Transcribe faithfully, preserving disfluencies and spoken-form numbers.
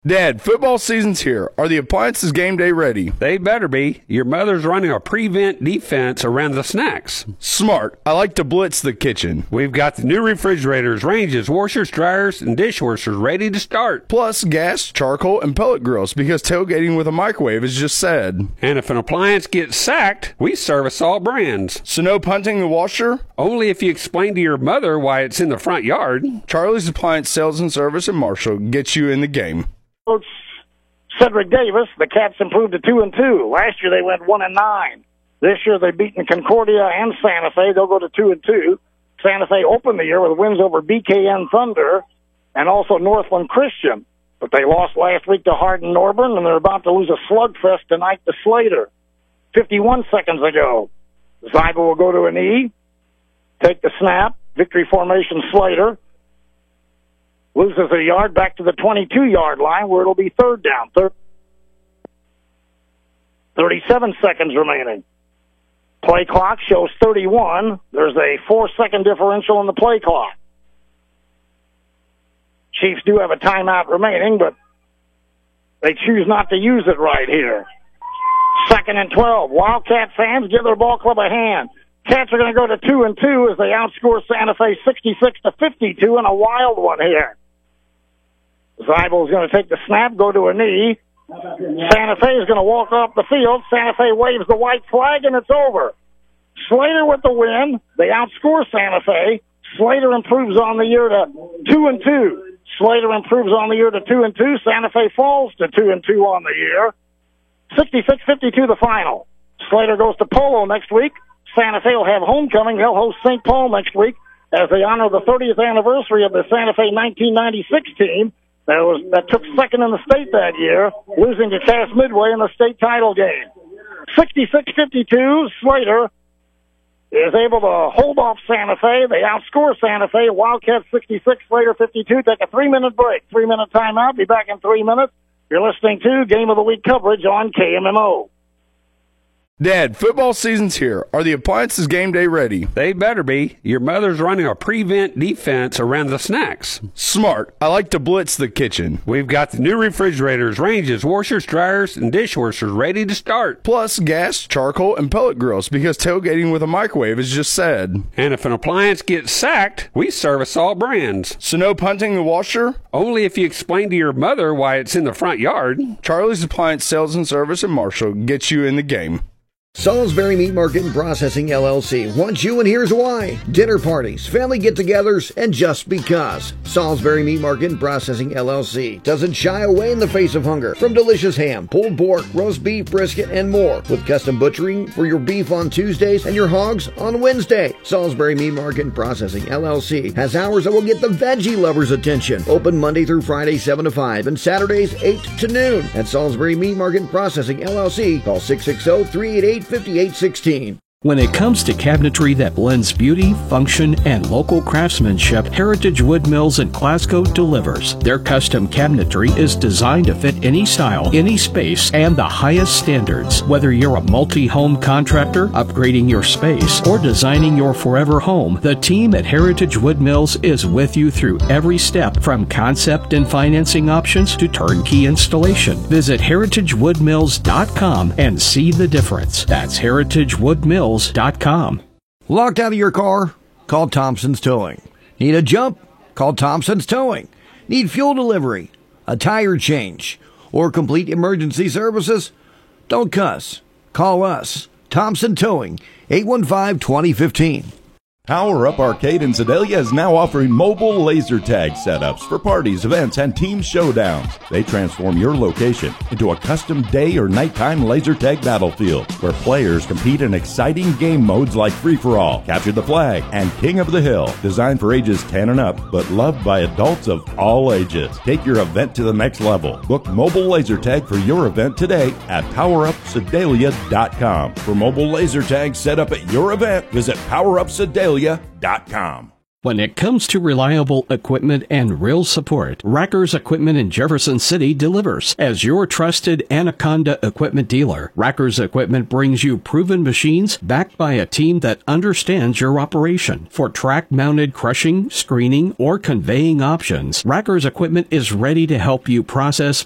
Dad, football season's here. Are the appliances game day ready? They better be. Your mother's running a prevent defense around the snacks. Smart. I like to blitz the kitchen. We've got the new refrigerators, ranges, washers, dryers, and dishwashers ready to start. Plus gas, charcoal, and pellet grills because tailgating with a microwave is just sad. And if an appliance gets sacked, we service all brands. So no punting the washer? Only if you explain to your mother why it's in the front yard. Charlie's Appliance Sales and Service in Marshall gets you in the game. Coach Cedric Davis, the Cats improved to two and two. Last year they went one and nine. This year they've beaten Concordia and Santa Fe. They'll go to two and two. Santa Fe opened the year with wins over B K N Thunder and also Northland Christian. But they lost last week to Hardin Norburn, and they're about to lose a slugfest tonight to Slater. fifty-one seconds ago. Zyba will go to a knee, take the snap, victory formation Slater. Loses a yard back to the twenty-two-yard line where it'll be third down. thirty-seven seconds remaining. Play clock shows thirty-one. There's a four-second differential in the play clock. Chiefs do have a timeout remaining, but they choose not to use it right here. Second and twelve. Wildcat fans, give their ball club a hand. Cats are going to go to two and two as they outscore Santa Fe sixty-six to fifty-two in a wild one here. Zyba is going to take the snap, go to a knee. Santa Fe is going to walk off the field. Santa Fe waves the white flag, and it's over. Slater with the win. They outscore Santa Fe. Slater improves on the year to two and two. Slater improves on the year to two and two. Santa Fe falls to two and two on the year. sixty-six fifty-two the final. Slater goes to Polo next week. Santa Fe will have homecoming. They'll host Saint Paul next week as they honor the thirtieth anniversary of the Santa Fe nineteen ninety-six team. That was that took second in the state that year, losing to Cass Midway in the state title game. sixty-six fifty-two, Slater is able to hold off Santa Fe. They outscore Santa Fe. Wildcats sixty-six, Slater fifty-two. Take a three-minute break, three-minute timeout. Be back in three minutes. You're listening to Game of the Week coverage on K M M O. Dad, football season's here. Are the appliances game day ready? They better be. Your mother's running a prevent defense around the snacks. Smart. I like to blitz the kitchen. We've got the new refrigerators, ranges, washers, dryers, and dishwashers ready to start. Plus gas, charcoal, and pellet grills because tailgating with a microwave is just sad. And if an appliance gets sacked, we service all brands. So no punting the washer? Only if you explain to your mother why it's in the front yard. Charlie's Appliance Sales and Service in Marshall gets you in the game. Salisbury Meat Market and Processing, L L C wants you, and here's why. Dinner parties, family get-togethers, and just because. Salisbury Meat Market and Processing, L L C doesn't shy away in the face of hunger. From delicious ham, pulled pork, roast beef, brisket, and more. With custom butchering for your beef on Tuesdays and your hogs on Wednesday. Salisbury Meat Market and Processing, L L C has hours that will get the veggie lovers' attention. Open Monday through Friday, seven to five, and Saturdays, eight to noon. At Salisbury Meat Market and Processing, L L C, call six six zero, three eight eight, five eight one six. When it comes to cabinetry that blends beauty, function, and local craftsmanship, Heritage Wood Mills in Glasgow delivers. Their custom cabinetry is designed to fit any style, any space, and the highest standards. Whether you're a multi-home contractor, upgrading your space, or designing your forever home, the team at Heritage Wood Mills is with you through every step, from concept and financing options to turnkey installation. Visit heritage wood mills dot com and see the difference. That's heritage wood mills dot com. Locked out of your car? Call Thompson's Towing. Need a jump? Call Thompson's Towing. Need fuel delivery, a tire change, or complete emergency services? Don't cuss. Call us. Thompson Towing, eight one five, two zero one five. Power Up Arcade in Sedalia is now offering mobile laser tag setups for parties, events, and team showdowns. They transform your location into a custom day or nighttime laser tag battlefield where players compete in exciting game modes like Free-for-All, Capture the Flag, and King of the Hill. Designed for ages ten and up, but loved by adults of all ages. Take your event to the next level. Book mobile laser tag for your event today at power up sedalia dot com. For mobile laser tags set up at your event, visit power up sedalia dot com. When it comes to reliable equipment and real support, Rackers Equipment in Jefferson City delivers. As your trusted Anaconda equipment dealer, Rackers Equipment brings you proven machines backed by a team that understands your operation. For track-mounted crushing, screening, or conveying options, Rackers Equipment is ready to help you process